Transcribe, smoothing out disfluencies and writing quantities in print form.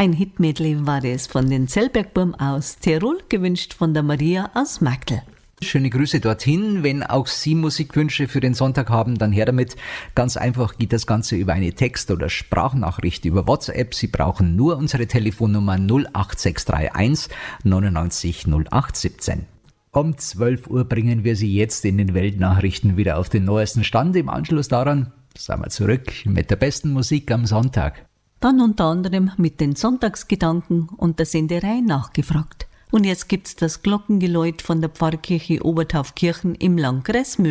Ein Hitmedley war es von den Zellbergburm aus Tirol, gewünscht von der Maria aus Magdl. Schöne Grüße dorthin. Wenn auch Sie Musikwünsche für den Sonntag haben, dann her damit. Ganz einfach geht das Ganze über eine Text- oder Sprachnachricht über WhatsApp. Sie brauchen nur unsere Telefonnummer 08631 99 0817. Um 12 Uhr bringen wir Sie jetzt in den Weltnachrichten wieder auf den neuesten Stand. Im Anschluss daran sind wir zurück mit der besten Musik am Sonntag. Dann unter anderem mit den Sonntagsgedanken und der Senderei nachgefragt. Und jetzt gibt's das Glockengeläut von der Pfarrkirche Obertaufkirchen im Landkreis Mülheim.